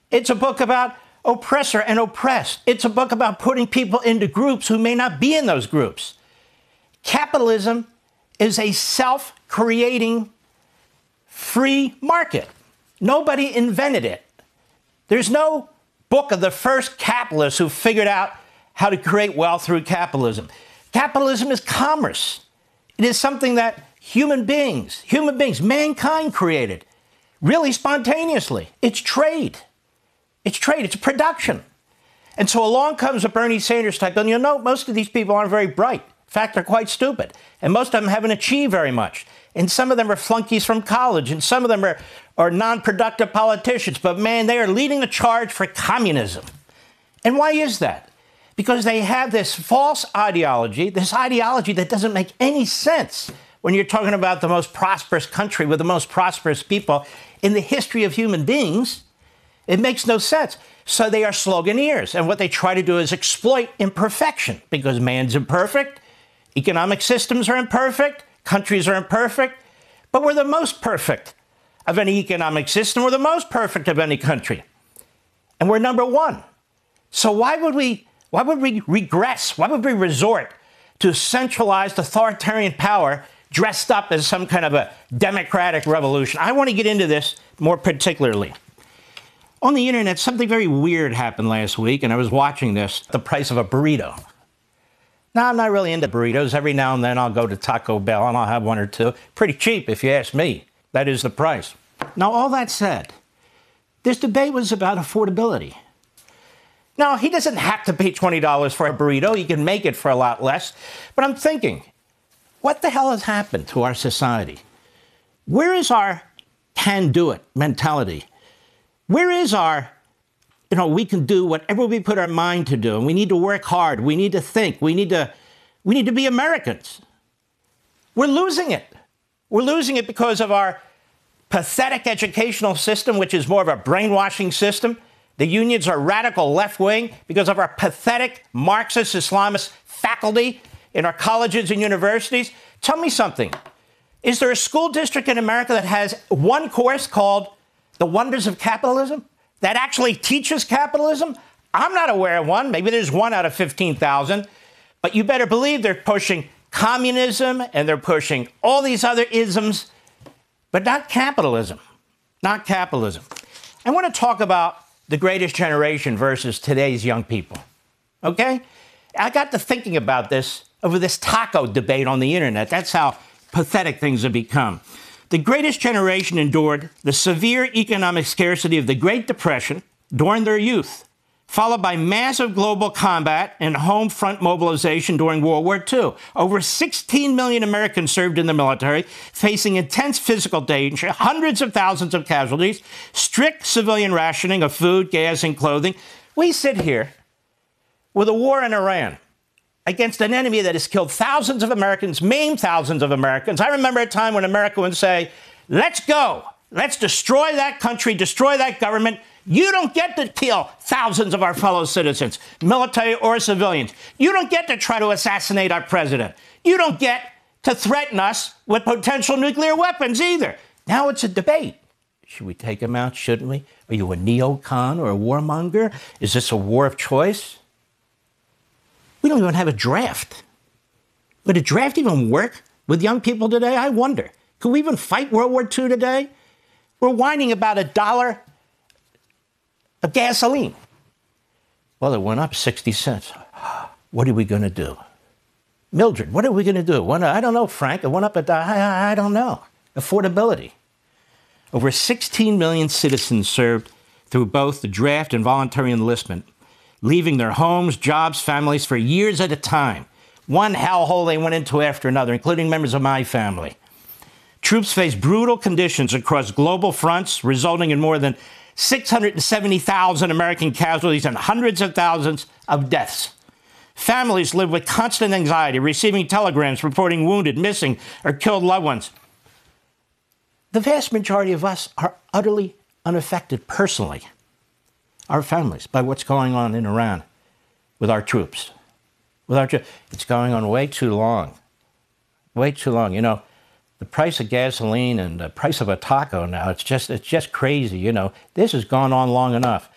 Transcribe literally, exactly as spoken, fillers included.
It's a book about oppressor and oppressed. It's a book about putting people into groups who may not be in those groups. Capitalism is a self-creating free market. Nobody invented it. There's no book of the first capitalists who figured out how to create wealth through capitalism. Capitalism is commerce. It is something that human beings, human beings, mankind created, really spontaneously. It's trade. It's trade. It's production. And so along comes a Bernie Sanders type, and you'll note most of these people aren't very bright. In fact, they're quite stupid. And most of them haven't achieved very much. And some of them are flunkies from college, and some of them are, are non-productive politicians. But man, they are leading the charge for communism. And why is that? Because they have this false ideology, this ideology that doesn't make any sense when you're talking about the most prosperous country with the most prosperous people in the history of human beings. It makes no sense. So they are sloganeers. And what they try to do is exploit imperfection, because man's imperfect, economic systems are imperfect, countries are imperfect, but we're the most perfect of any economic system. We're the most perfect of any country. And we're number one. So why would we, why would we regress? Why would we resort to centralized authoritarian power dressed up as some kind of a democratic revolution? I want to get into this more particularly. On the internet, something very weird happened last week, and I was watching this, the price of a burrito. Now, I'm not really into burritos. Every now and then I'll go to Taco Bell and I'll have one or two. Pretty cheap, if you ask me. That is the price. Now, all that said, this debate was about affordability. Now, he doesn't have to pay twenty dollars for a burrito. He can make it for a lot less. But I'm thinking, what the hell has happened to our society? Where is our can-do-it mentality? Where is our, you know, we can do whatever we put our mind to do, and we need to work hard, we need to think, we need to, we need to be Americans. We're losing it. We're losing it because of our pathetic educational system, which is more of a brainwashing system. The unions are radical left-wing because of our pathetic Marxist Islamist faculty in our colleges and universities. Tell me something. Is there a school district in America that has one course called The Wonders of Capitalism that actually teaches capitalism? I'm not aware of one. Maybe there's one out of fifteen thousand. But you better believe they're pushing communism and they're pushing all these other isms, but not capitalism. Not capitalism. I want to talk about the greatest generation versus today's young people. Okay? I got to thinking about this over this taco debate on the internet. That's how pathetic things have become. The greatest generation endured the severe economic scarcity of the Great Depression during their youth, followed by massive global combat and home front mobilization during World War Two. Over sixteen million Americans served in the military, facing intense physical danger, hundreds of thousands of casualties, strict civilian rationing of food, gas, and clothing. We sit here with a war in Iran against an enemy that has killed thousands of Americans, maimed thousands of Americans. I remember a time when America would say, let's go. Let's destroy that country, destroy that government. You don't get to kill thousands of our fellow citizens, military or civilians. You don't get to try to assassinate our president. You don't get to threaten us with potential nuclear weapons either. Now it's a debate. Should we take him out? Shouldn't we? Are you a neocon or a warmonger? Is this a war of choice? We don't even have a draft. Would a draft even work with young people today? I wonder. Could we even fight World War Two today? We're whining about a dollar of gasoline. Well, it went up sixty cents. What are we going to do? Mildred, what are we going to do? I don't know, Frank. It went up a dollar. I don't know. Affordability. Over sixteen million citizens served through both the draft and voluntary enlistment, leaving their homes, jobs, families for years at a time. One hellhole they went into after another, including members of my family. Troops faced brutal conditions across global fronts, resulting in more than six hundred seventy thousand American casualties and hundreds of thousands of deaths. Families lived with constant anxiety, receiving telegrams reporting wounded, missing, or killed loved ones. The vast majority of us are utterly unaffected personally, our families, by what's going on in Iran with our troops. With our troops. It's going on way too long. Way too long. You know, the price of gasoline and the price of a taco now, it's just, it's just crazy, you know. This has gone on long enough.